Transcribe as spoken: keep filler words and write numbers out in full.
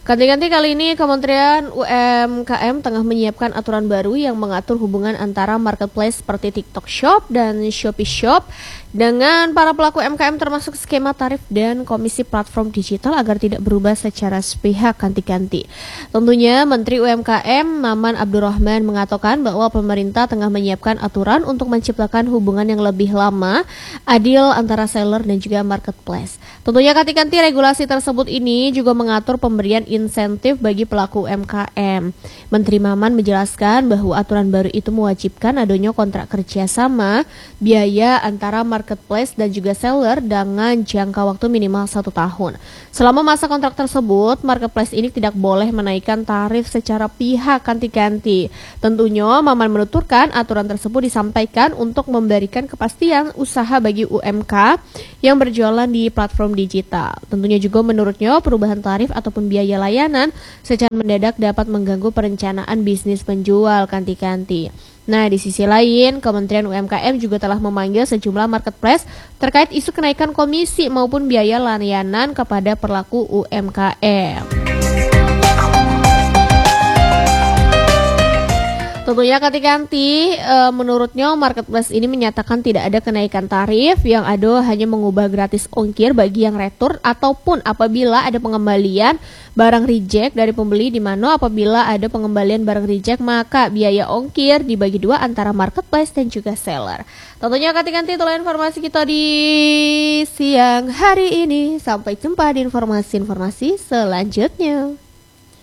Ganti-ganti kali ini Kementerian U M K M tengah menyiapkan aturan baru yang mengatur hubungan antara marketplace seperti TikTok Shop dan Shopee Shop dengan para pelaku U M K M termasuk skema tarif dan komisi platform digital agar tidak berubah secara sepihak ganti-ganti. Tentunya Menteri U M K M Maman Abdurrahman mengatakan bahwa pemerintah tengah menyiapkan aturan untuk menciptakan hubungan yang lebih lama, adil antara seller dan juga marketplace. Tentunya ganti-ganti regulasi tersebut ini juga mengatur pemberian insentif bagi pelaku U M K M. Menteri Maman menjelaskan bahwa aturan baru itu mewajibkan adanya kontrak kerjasama biaya antara marketplace dan juga seller dengan jangka waktu minimal satu tahun. Selama masa kontrak tersebut, marketplace ini tidak boleh menaikkan tarif secara pihak ganti-ganti. Tentunya Maman menuturkan aturan tersebut disampaikan untuk memberikan kepastian usaha bagi U M K yang berjualan di platform digital. Tentunya juga menurutnya perubahan tarif ataupun biaya layanan secara mendadak dapat mengganggu perencanaan bisnis penjual ganti-ganti. Nah, di sisi lain, Kementerian U M K M juga telah memanggil sejumlah marketplace terkait isu kenaikan komisi maupun biaya layanan kepada pelaku U M K M. Tentunya ganti-ganti, e, menurutnya marketplace ini menyatakan tidak ada kenaikan tarif, yang ada hanya mengubah gratis ongkir bagi yang retur ataupun apabila ada pengembalian barang reject dari pembeli, di mana apabila ada pengembalian barang reject maka biaya ongkir dibagi dua antara marketplace dan juga seller. Tentunya ganti-ganti itulah informasi kita di siang hari ini. Sampai jumpa di informasi-informasi selanjutnya.